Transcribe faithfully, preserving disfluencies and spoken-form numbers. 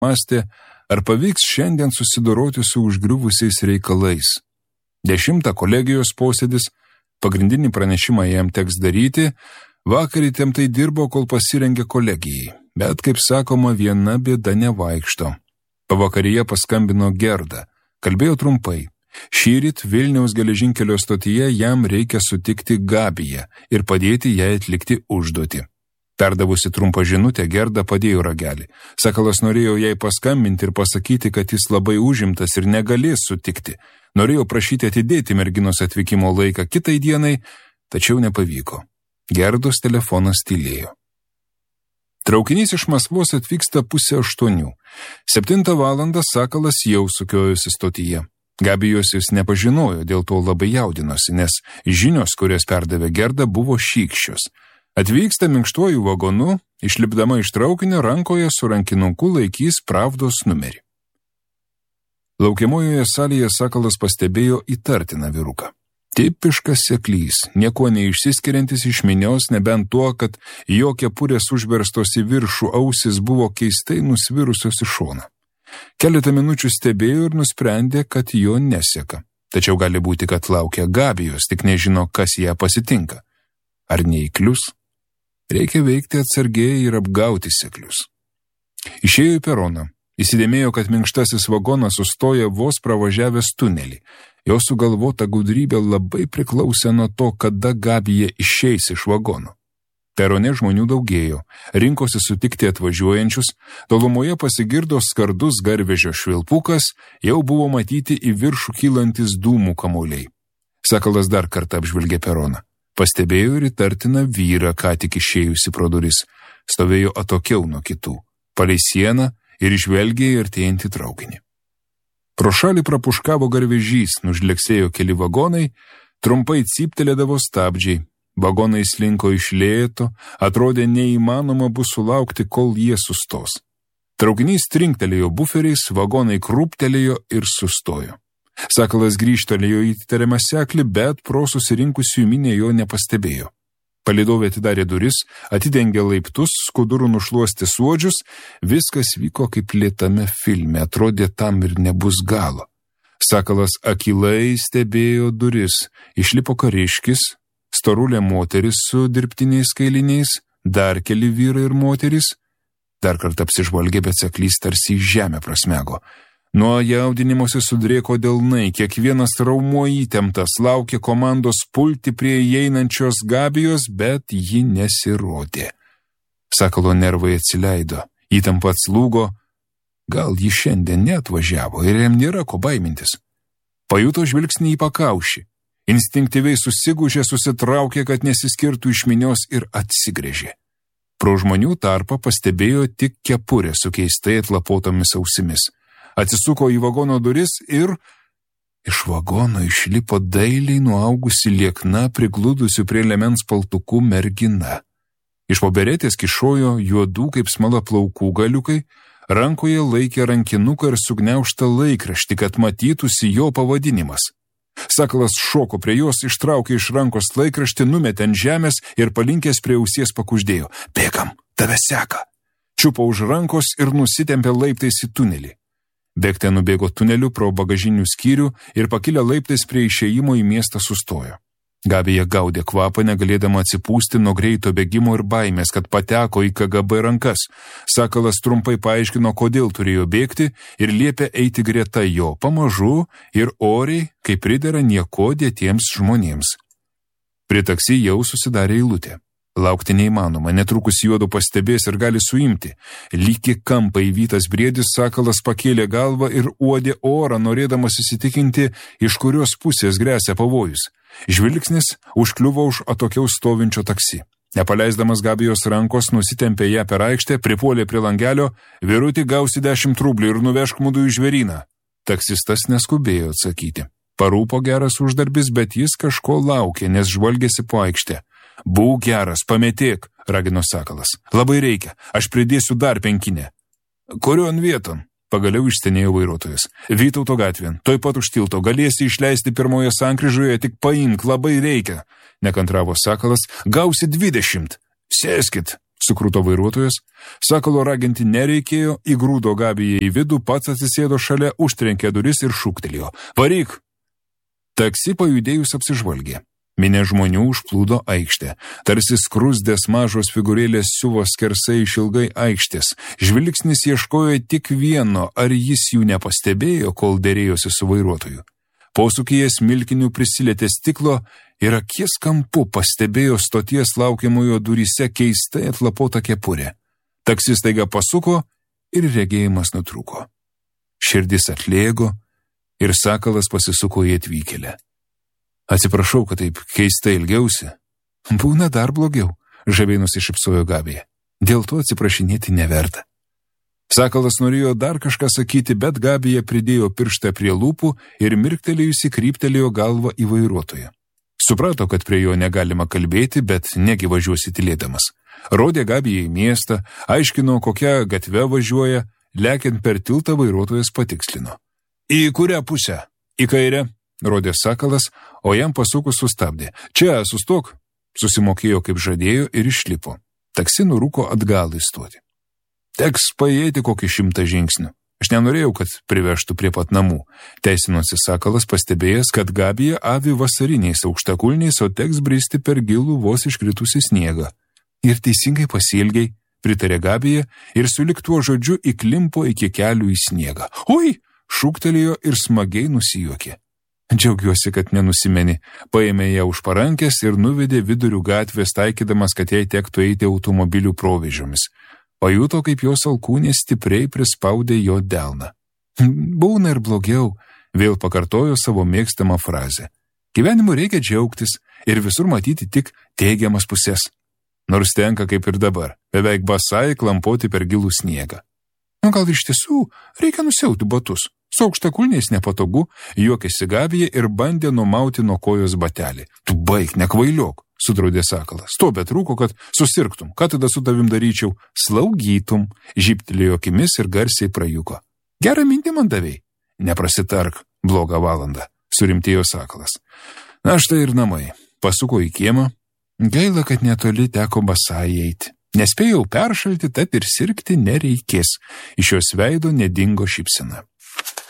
mąstė, ar pavyks šiandien susidoroti su užgriuvusiais reikalais. Dešimtą kolegijos posėdis, pagrindinį pranešimą jam teks daryti, vakar įtemptai dirbo, kol pasirengė kolegijai, bet, kaip sakoma, viena bėda nevaikšto. Pavakaryje paskambino Gerda, kalbėjo trumpai. Šįryt Vilniaus geležinkelio stotyje jam reikia sutikti Gabiją ir padėti jai atlikti užduotį. Perdavusi trumpą žinutę, Gerda padėjo ragelį. Sakalas norėjo jai paskambinti ir pasakyti, kad jis labai užimtas ir negalės sutikti. Norėjo prašyti atidėti merginos atvykimo laiką kitai dienai, tačiau nepavyko. Gerdos telefonas tylėjo. Traukinys iš Maskvos atvyksta pusę aštuonių. Septintą valandą Sakalas jau sukiojosi stotyje. Gabijos jis nepažinojo, dėl to labai jaudinosi, nes žinios, kurias perdavė Gerda, buvo šykščios. Atvyksta minkštuoju vagonu, išlipdama iš traukinio rankoje su rankinuku laikys Pravdos numerį. Laukiamojoje salėje Sakalas pastebėjo įtartiną vyruką. Tipiškas seklys, nieko neišsiskiriantis iš minios, nebent tuo, kad jo kepurės užverstos į viršų ausis buvo keistai nusvirusios į šoną. Keletą minučių stebėjo ir nusprendė, kad jo neseka. Tačiau gali būti, kad laukia Gabijos, tik nežino, kas ją pasitinka. Ar neįklius? Reikia veikti atsargiai ir apgauti seklius. Išėjo į peroną. Įsidėmėjo, kad minkštasis vagonas sustoja vos pravažiavęs tunelį. Jo sugalvota gudrybė labai priklausė nuo to, kada Gabija išeis iš vagono. Perone žmonių daugėjo, rinkosi sutikti atvažiuojančius, tolumoje pasigirdo skardus garvežio švilpukas, jau buvo matyti į viršų kylantis dūmų kamuoliai. Sakalas dar kartą apžvilgė peroną. Pastebėjo ir įtartiną vyrą, ką tik išėjusi pro duris. Stovėjo atokiau nuo kitų, palei sieną ir žvelgė į artėjantį traukinį. Pro šalį prapuškavo garvežys, nužleksėjo keli vagonai, trumpai cyptelėdavo stabdžiai. Vagonai slinko iš lėto, atrodė neįmanoma bus sulaukti, kol jie sustos. Traukinys trinktelėjo buferiais, vagonai krūptelėjo ir sustojo. Sakalas grįžtelėjo į tariamą seklį, bet pro susirinkusių minę jo nepastebėjo. Palydovė atidarė duris, atidengė laiptus, skudurų nušluostė suodžius, viskas vyko kaip lėtame filme, atrodė tam ir nebus galo. Sakalas akylai stebėjo duris, išlipo kariškis, storulė moteris su dirbtiniais kailiniais, dar keli vyrai ir moteris. Dar kartą apsižvalgė, bet seklys tarsi į žemę prasmego. Nuo jaudinimosi sudrėko delnai, kiekvienas raumuo įtemptas, laukė komandos pulti prie įeinančios Gabijos, bet ji nesirodė. Sakalo nervai atsileido, įtampa atslūgo, gal ji šiandien neatvažiavo ir jam nėra ko baimintis. Pajuto žvilgsnį į pakaušį. Instinktyviai susigūžė, susitraukė, kad nesiskirtų iš minios ir atsigrėžė. Pro žmonių tarpą pastebėjo tik kepurę su keistai atlapotomis ausimis. Atsisuko į vagono duris ir iš vagono išlipo dailiai nuaugusi liekna, prigludusių prie liemens paltukų mergina. Iš po beretės kišojo juodų kaip smala plaukų galiukai, rankoje laikė rankinuką ir sugniaužtą laikraštį, kad matytųsi jo pavadinimas. Sakalas šoko prie jos, ištraukė iš rankos laikraštį, numetė ant žemės ir palinkęs prie ausies pakuždėjo. Bėgam, tave seka. Čiupo už rankos ir nusitempė laiptais į tunelį. Bėgte nubėgo tuneliu pro bagažinių skyrių ir pakilę laiptais prie išėjimo į miestą sustojo. Gabija gaudė kvapą, negalėdama atsipūsti nuo greito bėgimo ir baimės, kad pateko į K G B rankas. Sakalas trumpai paaiškino, kodėl turėjo bėgti ir liepė eiti greta jo, pamažu ir oriai, kaip pridera nieko dėtiems žmonėms. Prie taksi jau susidarė eilutė. Laukti neįmanoma, netrukus juodu pastebės ir gali suimti. Lyg į kampą įvytas briedis, Sakalas pakėlė galvą ir uodė orą, norėdamas įsitikinti, iš kurios pusės gresia pavojus. Žvilgsnis užkliuvo už atokiau stovinčio taksi. Nepaleisdamas Gabijos rankos, nusitempė ją per aikštę, pripuolė prie langelio, vyrutį gausi dešimt rublių ir nuvežk mudu į žvėryną. Taksistas neskubėjo atsakyti. Parūpo geras uždarbis, bet jis kažko laukė, nes žvalgėsi po aikštę. Būk geras, pametėk, ragino Sakalas. Labai reikia, aš pridėsiu dar penkinę. Kurion vieton? Pagaliau išstenėjo vairuotojas. Vytauto gatvėn, toj pat už tilto, galėsi išleisti pirmoje sankryžoje, tik paimk, labai reikia. Nekantravo Sakalas, gausi dvidešimt. Sėskit, Sukruto vairuotojas, Sakalo raginti nereikėjo, įgrūdo Gabiją į vidų, pats atsisėdo šalia, užtrenkė duris ir šūktelėjo: "Varyk!" Taksi pajudėjus apsižvalgė. Minė žmonių užplūdo aikštę. Tarsi skrusdės mažos figūrėlės siuvo skersai išilgai aikštės. Žvilgsnis ieškojo tik vieno, ar jis jų nepastebėjo, kol derėjosi su vairuotoju. Posūkyje smilkiniu prisilietė stiklo ir akies kampu pastebėjo stoties laukiamojo duryse keistai atlapota kepurė. Taksi staiga pasuko ir regėjimas nutrūko. Širdis atlėgo ir Sakalas pasisuko į atvykėlę. "Atsiprašau, kad taip keistai ilgiausi." "Būna dar blogiau," žaviai nusišypsojo Gabija. "Dėl to atsiprašinėti neverta." Sakalas norėjo dar kažką sakyti, bet Gabija pridėjo pirštą prie lūpų ir mirktelėjusi kryptelėjo galvą į vairuotoją. Suprato, kad prie jo negalima kalbėti, bet negi važiuosi tylėdamas. Rodė Gabijai miestą, aiškino, kokią gatvę važiuoja, lekiant per tiltą vairuotojas patikslino. "Į kurią pusę?" "Į kairę," rodė Sakalas, o jam pasukus sustabdė. "Čia, sustok." Susimokėjo, kaip žadėjo, ir išlipo. Taksi nurūko atgal į stotį. "Teks paėjėti kokį šimtą žingsnių. Aš nenorėjau, kad privežtų prie pat namų." Teisinosi Sakalas, pastebėjęs, kad Gabija avi vasariniais aukštakulniais, o teks bristi per gilų vos iškritusi sniegą. "Ir teisingai pasielgiai," pritarė Gabija ir sulig tuo žodžiu įklimpo iki kelių į sniegą. "Oi!" šūktelėjo ir smagiai nusijuokė. "Džiaugiuosi, kad nenusimeni." Paėmė ją už parankės ir nuvedė vidurių gatvės, taikydamas, kad jai tektų eiti automobilių provėžomis. Pajuto, kaip jos alkūnė stipriai prispaudė jo delną. "Būna ir blogiau," vėl pakartojo savo mėgstamą frazę. "Gyvenimu reikia džiaugtis ir visur matyti tik teigiamas pusės. Nors tenka, kaip ir dabar, beveik basai klampoti per gilų sniegą." "Nu gal iš tiesų reikia nusiauti batus. Su aukštakulniais nepatogu," juokėsi Gabija ir bandė numauti nuo kojos batelį. "Tu baik, nekvailiok," sudraudė Sakalas. "To betrūko, kad susirgtum. Ką tada su tavim daryčiau? Slaugytum." Žybtelėjo akimis ir garsiai prajuko. "Gerą mintį man davei." "Neprasitark, blogą valandą," surimtėjo Sakalas. "Na štai ir namai." Pasuko į kiemą. Gaila, kad netoli teko basai eiti. Nespėjau peršalti, tad ir sirgti nereikės. Iš jos veido nedingo šypsena.